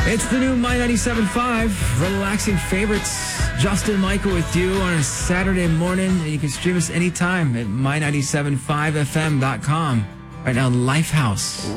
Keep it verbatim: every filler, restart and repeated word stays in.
It's the new My ninety-seven point five, relaxing favorites. Justin Michael with you on a Saturday morning. You can stream us anytime at my ninety-seven point five f m dot com. Right now, Lifehouse.